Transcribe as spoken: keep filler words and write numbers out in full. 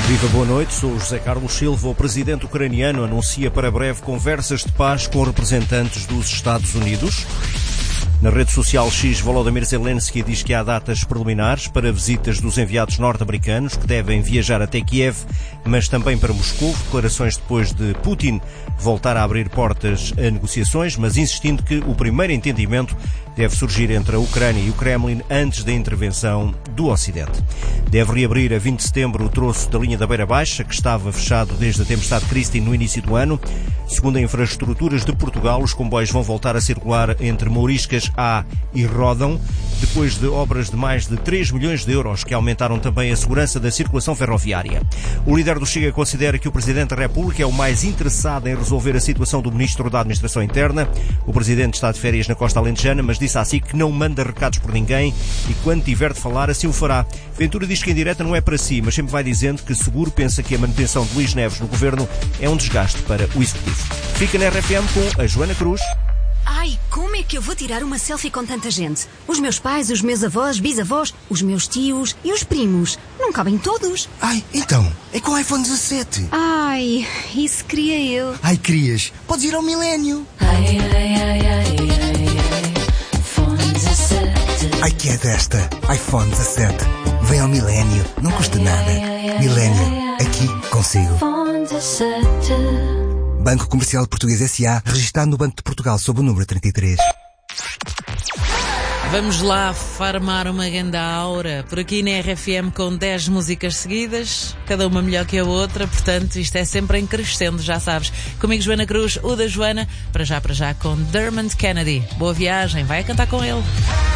Viva, boa noite, sou o José Carlos Silva. O presidente ucraniano anuncia para breve conversas de paz com representantes dos Estados Unidos. Na rede social X, Volodymyr Zelensky diz que há datas preliminares para visitas dos enviados norte-americanos que devem viajar até Kiev, mas também para Moscou. Declarações depois de Putin voltar a abrir portas a negociações, mas insistindo que o primeiro entendimento deve surgir entre a Ucrânia e o Kremlin antes da intervenção do Ocidente. Deve reabrir a vinte de setembro o troço da linha da Beira Baixa, que estava fechado desde a tempestade Christine no início do ano. Segundo a Infraestruturas de Portugal, os comboios vão voltar a circular entre Mouriscas A e Rodão, depois de obras de mais de três milhões de euros que aumentaram também a segurança da circulação ferroviária. O líder do Chega considera que o Presidente da República é o mais interessado em resolver a situação do Ministro da Administração Interna. O Presidente está de férias na Costa Alentejana, mas disse à S I C que não manda recados por ninguém e quando tiver de falar, assim o fará. Ventura diz que em direta não é para si, mas sempre vai dizendo que seguro pensa que a manutenção de Luís Neves no Governo é um desgaste para o Executivo. Fica na R F M com a Joana Cruz. Ai, como é que eu vou tirar uma selfie com tanta gente? Os meus pais, os meus avós, bisavós, os meus tios e os primos. Não cabem todos. Ai, então, é com o iPhone dezassete. Ai, isso queria eu. Ai, querias? Podes ir ao milénio. Ai, ai, ai, ai, ai, ai, iPhone dezassete. Ai, que é desta? iPhone dezassete. Vem ao milénio, não custa nada. Milénio, aqui consigo. iPhone dezassete. Banco Comercial Português S A, registado no Banco de Portugal sob o número trinta e três. Vamos lá farmar uma ganda aura por aqui na R F M com dez músicas seguidas, cada uma melhor que a outra, portanto isto é sempre em crescendo, já sabes. Comigo Joana Cruz, o da Joana, para já para já com Dermot Kennedy. Boa viagem, vai a cantar com ele.